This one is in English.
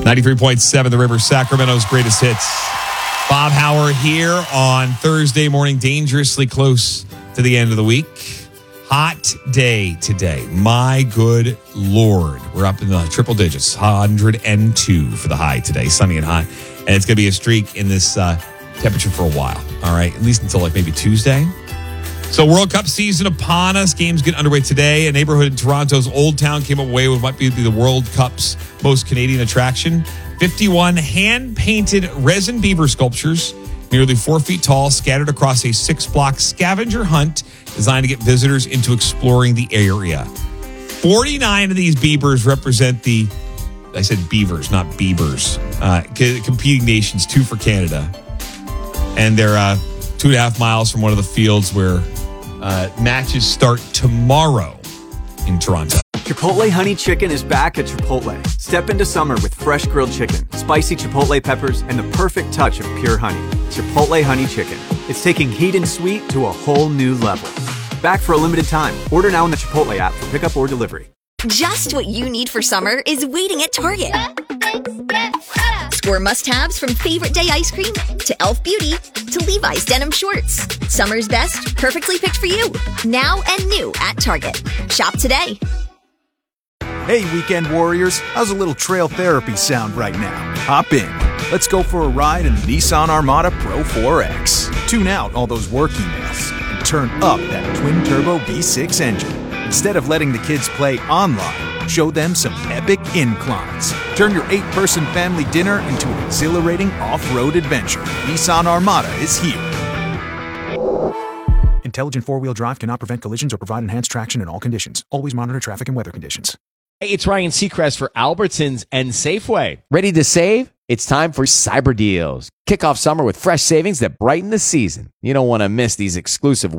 93.7 The River, Sacramento's greatest hits. Bob Hauer here on Thursday morning, dangerously close to the end of the week. Hot day today. My good Lord. We're up in the triple digits. 102 for the high today. Sunny and hot. And it's going to be a streak in this temperature for a while. All right. At least until like maybe Tuesday. So World Cup season upon us. Games get underway today. A neighborhood in Toronto's Old Town came away with what might be the World Cup's most Canadian attraction. 51 hand-painted resin beaver sculptures, nearly 4 feet tall, scattered across a 6-block scavenger hunt designed to get visitors into exploring the area. 49 of these beavers represent I said beavers, not beavers, competing nations, 2 for Canada. And they're 2.5 miles from one of the fields where matches start tomorrow in Toronto. Chipotle Honey Chicken is back at Chipotle. Step into summer with fresh grilled chicken, spicy Chipotle peppers, and the perfect touch of pure honey. Chipotle Honey Chicken. It's taking heat and sweet to a whole new level. Back for a limited time. Order now in the Chipotle app for pickup or delivery. Just what you need for summer is waiting at Target. Score must-haves from Favorite Day ice cream to Elf Beauty to Levi's denim shorts. Summer's best, perfectly picked for you. Now and new at Target. Shop today. Hey, weekend warriors, how's a little trail therapy sound right now? Hop in. Let's go for a ride in the Nissan Armada Pro 4X. Tune out all those work emails and turn up that twin-turbo V6 engine. Instead of letting the kids play online, show them some epic inclines. Turn your 8-person family dinner into an exhilarating off-road adventure. Nissan Armada is here. Intelligent four-wheel drive cannot prevent collisions or provide enhanced traction in all conditions. Always monitor traffic and weather conditions. Hey, it's Ryan Seacrest for Albertsons and Safeway. Ready to save? It's time for Cyber Deals. Kick off summer with fresh savings that brighten the season. You don't want to miss these exclusive